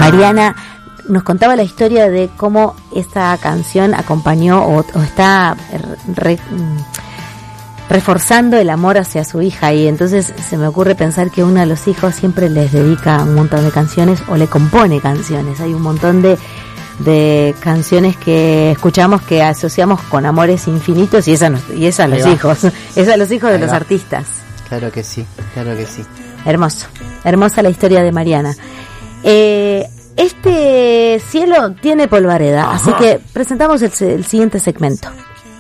Mariana nos contaba la historia de cómo esta canción acompañó o está reforzando el amor hacia su hija, y entonces se me ocurre pensar que uno de los hijos siempre les dedica un montón de canciones o le compone canciones. Hay un montón de canciones que escuchamos que asociamos con amores infinitos, y esa a los hijos, es a los hijos de los artistas. Claro que sí. Hermosa la historia de Mariana. Este cielo tiene polvareda, así que presentamos el siguiente segmento.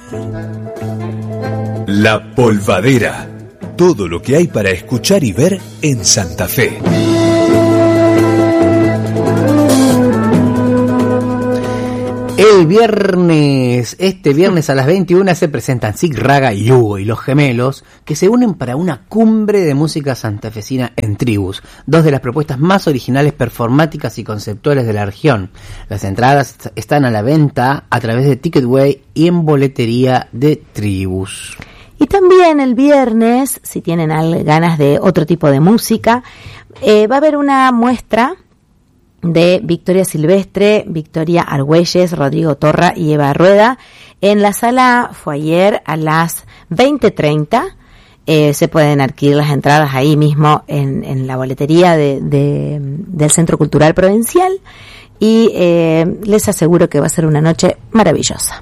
La Polvadera. Todo lo que hay para escuchar y ver en Santa Fe. Este viernes a las 21 se presentan Sig Raga y Hugo y los Gemelos, que se unen para una cumbre de música santafesina en Tribus, dos de las propuestas más originales, performáticas y conceptuales de la región. Las entradas están a la venta a través de Ticketway y en boletería de Tribus. Y también el viernes, si tienen ganas de otro tipo de música, va a haber una muestra de Victoria Silvestre, Victoria Argüelles, Rodrigo Torra y Eva Rueda en la sala Foyer a las 20:30. Se pueden adquirir las entradas ahí mismo en la boletería del Centro Cultural Provincial, y les aseguro que va a ser una noche maravillosa.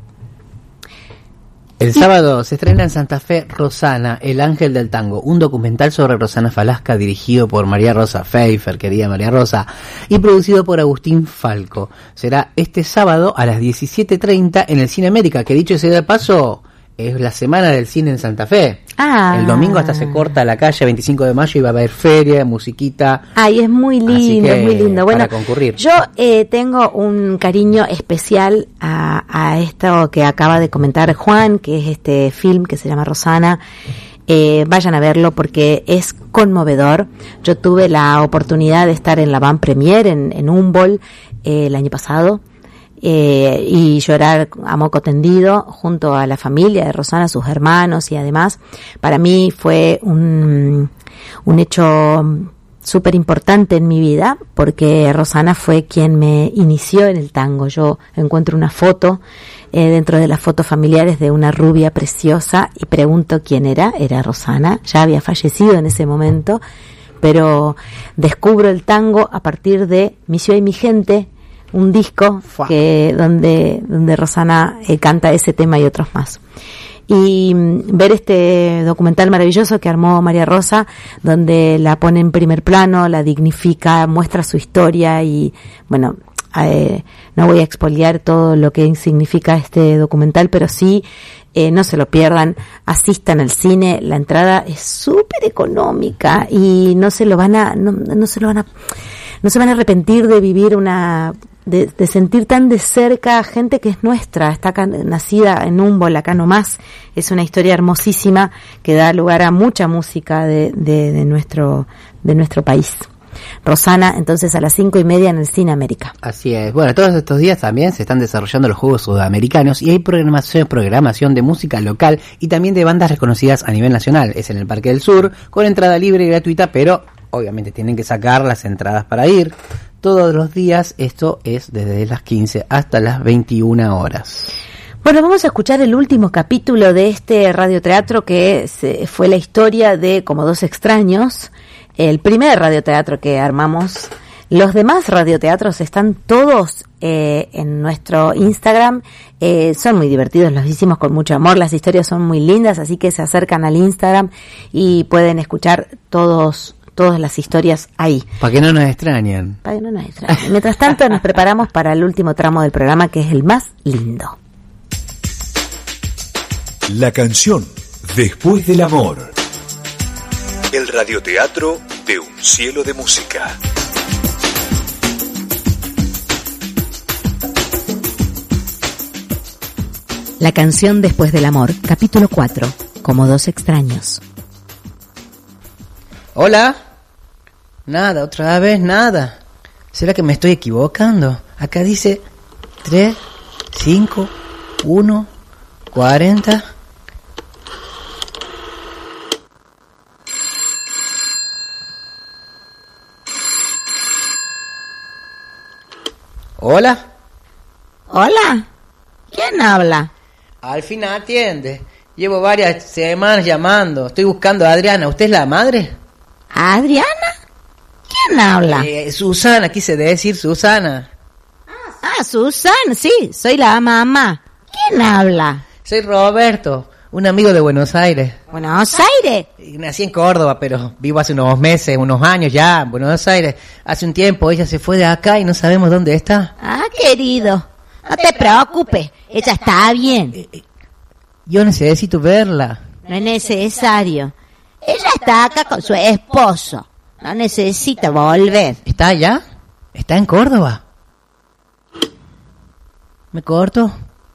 El sábado se estrena en Santa Fe Rosana, El Ángel del Tango, un documental sobre Rosana Falasca dirigido por María Rosa Pfeiffer, querida María Rosa, y producido por Agustín Falco. Será este sábado a las 17:30 en el Cine América, que dicho sea de paso, es la semana del cine en Santa Fe. El domingo hasta se corta la calle 25 de mayo y va a haber feria, musiquita. Ay, es muy lindo, es muy lindo. Bueno, para concurrir. Yo tengo un cariño especial a esto que acaba de comentar Juan, que es este film que se llama Rosana. Vayan a verlo porque es conmovedor. Yo tuve la oportunidad de estar en la Van Premier en Humboldt el año pasado. Y llorar a moco tendido junto a la familia de Rosana, sus hermanos, y además para mí fue un hecho súper importante en mi vida, porque Rosana fue quien me inició en el tango. Yo encuentro una foto dentro de las fotos familiares de una rubia preciosa y pregunto quién era Rosana. Ya había fallecido en ese momento, pero descubro el tango a partir de Mi Ciudad y Mi Gente, un disco donde Rosana canta ese tema y otros más. Y ver este documental maravilloso que armó María Rosa, donde la pone en primer plano, la dignifica, muestra su historia, y bueno, no voy a expoliar todo lo que significa este documental, pero sí, no se lo pierdan, asistan al cine. La entrada es súper económica y no se van a arrepentir de vivir de sentir tan de cerca a gente que es nuestra, está acá, nacida en Humboldt, acá nomás. Es una historia hermosísima que da lugar a mucha música de nuestro país. Rosana, entonces a las 5:30 en el Cine América. Así es. Bueno, todos estos días también se están desarrollando los Juegos Sudamericanos y hay programación de música local y también de bandas reconocidas a nivel nacional. Es en el Parque del Sur, con entrada libre y gratuita, pero obviamente tienen que sacar las entradas para ir. Todos los días, esto es desde las 15 hasta las 21 horas. Bueno, vamos a escuchar el último capítulo de este radioteatro que fue la historia de Como Dos Extraños, el primer radioteatro que armamos. Los demás radioteatros están todos en nuestro Instagram. Son muy divertidos, los hicimos con mucho amor, las historias son muy lindas, así que se acercan al Instagram y pueden escuchar todas las historias ahí. Para que no nos extrañen. Mientras tanto, nos preparamos para el último tramo del programa, que es el más lindo. La canción Después del Amor. El radioteatro de un cielo de música. La canción Después del Amor, capítulo 4, Como Dos Extraños. Hola. Nada, otra vez nada. ¿Será que me estoy equivocando? Acá dice 3, 5, 1, 40. ¿Hola? ¿Hola? ¿Quién habla? Al fin atiende. Llevo varias semanas llamando. Estoy buscando a Adriana. ¿Usted es la madre? ¿Adriana? ¿Quién habla? Susana, quise decir Susana. Ah, Susana, sí, soy la mamá. ¿Quién habla? Soy Roberto, un amigo de Buenos Aires. ¿Buenos Aires? Nací en Córdoba, pero vivo hace unos meses, unos años ya en Buenos Aires. Hace un tiempo ella se fue de acá y no sabemos dónde está. Ah, querido, no te preocupes, ella está bien. Yo necesito verla. No es necesario. Ella está acá con su esposo. No necesita volver. ¿Está allá? ¿Está en Córdoba? ¿Me corto?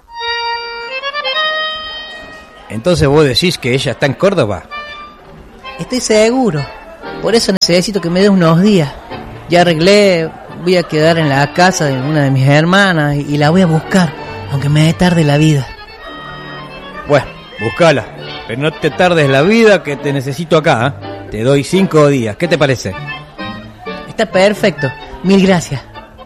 Entonces vos decís que ella está en Córdoba. Estoy seguro. Por eso necesito que me des unos días. Ya arreglé, voy a quedar en la casa de una de mis hermanas y la voy a buscar, aunque me dé tarde la vida. Bueno, búscala, pero no te tardes la vida que te necesito acá, ¿eh? Te doy 5 días, ¿qué te parece? Está perfecto, mil gracias.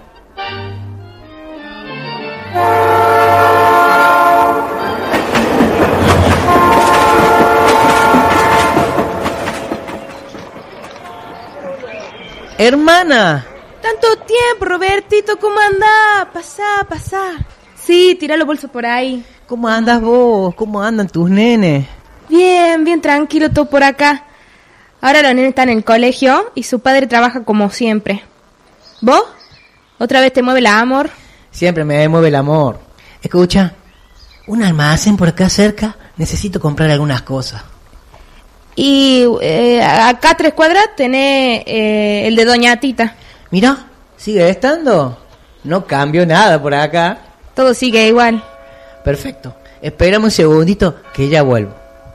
Hermana. Tanto tiempo, Robertito, ¿cómo andás? Pasá. Sí, tira los bolsos por ahí. ¿Cómo andas vos? ¿Cómo andan tus nenes? Bien tranquilo todo por acá. Ahora los nenes están en el colegio y su padre trabaja como siempre. ¿Vos? ¿Otra vez te mueve el amor? Siempre me mueve el amor. Escucha, un almacén por acá cerca, necesito comprar algunas cosas. Y acá a 3 cuadras tenés el de Doña Tita. Mira, ¿sigue estando? No cambió nada por acá. Todo sigue igual. Perfecto. Espérame un segundito que ya vuelvo.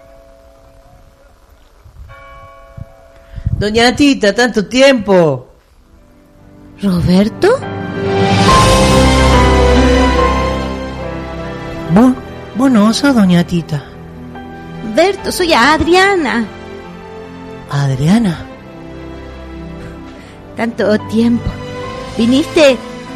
Doña Tita, tanto tiempo. ¿Roberto? ¿Vos no sos Doña Tita? Berto, soy Adriana. ¿Adriana? Tanto tiempo. ¿Viniste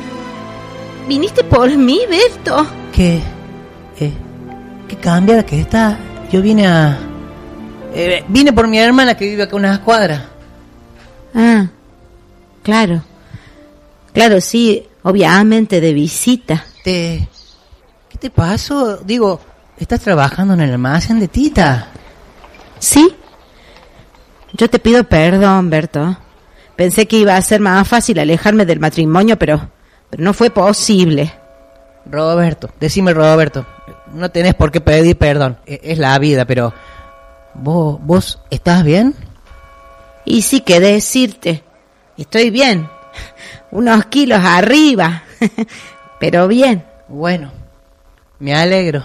por mí, Berto? ¿Qué cambiada que está? Yo vine por mi hermana que vive acá a unas cuadras. Ah, claro, sí, obviamente de visita. ¿Qué te pasó? Digo, ¿estás trabajando en el almacén de Tita? Sí. Yo te pido perdón, Berto. Pensé que iba a ser más fácil alejarme del matrimonio, pero no fue posible. Roberto, decime Roberto, no tenés por qué pedir perdón, es la vida, pero ¿vos estás bien? Y sí que decirte, estoy bien, unos kilos arriba, pero bien. Bueno, me alegro.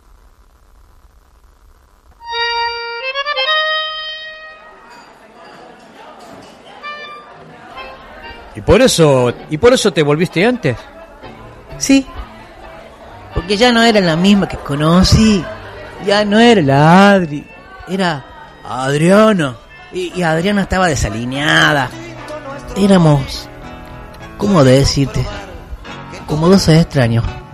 ¿Y por eso te volviste antes? Sí, porque ya no era la misma que conocí, ya no era la Adri, era Adriana, y Adriana estaba desalineada. Éramos, ¿cómo decirte? Como dos extraños.